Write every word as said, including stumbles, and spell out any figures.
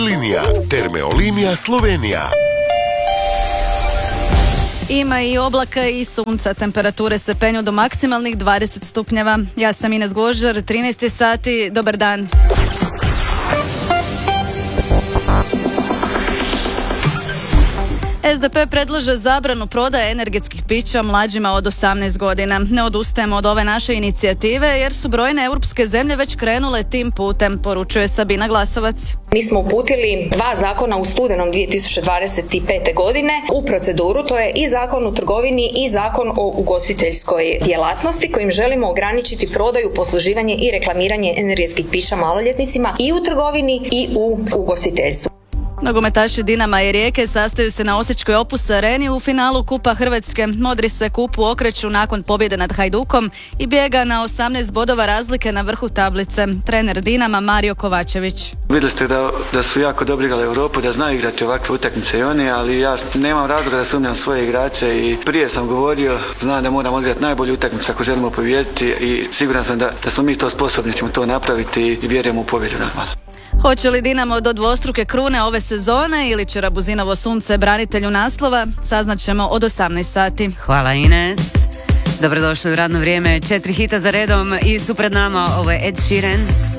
Linija, Termeolinija Slovenija. Ima i oblaka i sunca, temperature se penju do maksimalnih dvadeset stupnjeva. Ja sam Ines Gožar, trinaest sati, dobar dan. es de pe predlaže zabranu prodaje energetskih pića mlađima od osamnaest godina. Ne odustajemo od ove naše inicijative jer su brojne europske zemlje već krenule tim putem, poručuje Sabina Glasovac. Mi smo uputili dva zakona u studenom dvije tisuće dvadeset pete. godine u proceduru, to je i zakon o trgovini i zakon o ugostiteljskoj djelatnosti kojim želimo ograničiti prodaju, posluživanje i reklamiranje energetskih pića maloljetnicima i u trgovini i u ugostiteljstvu. Nogometaši Dinama i Rijeke sastaju se na osječkoj Opus areni u finalu Kupa Hrvatske. Modri se kupu okreću nakon pobjede nad Hajdukom i bijega na osamnaest bodova razlike na vrhu tablice. Trener Dinama Mario Kovačević. Vidjeli ste da, da su jako dobro igrali Europu, da znaju igrati ovakve utakmice i oni, ali ja nemam razloga da sumnjam svoje igrače i prije sam govorio, znam da moramo odigrati najbolju utakmicu ako želimo pobijediti i siguran sam da, da smo mi to sposobni, ćemo to napraviti i vjerujemo u pobjedu normalno. Hoće li Dinamo do dvostruke krune ove sezone ili će Rabuzinovo sunce branitelju naslova? Saznaćemo od osamnaest sati. Hvala Ines. Dobrodošli u radno vrijeme. Četiri hita za redom i su pred nama. Ovo je Ed Sheeran.